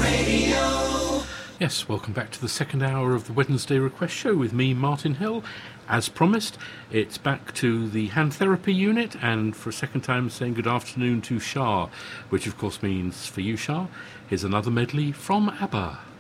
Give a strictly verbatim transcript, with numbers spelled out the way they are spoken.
Yes, welcome back to the second hour of the Wednesday Request Show with me, Martin Hill. As promised, it's back to the hand therapy unit, and for a second time saying good afternoon to Shah, which of course means for you, Shah, here's another medley from ABBA.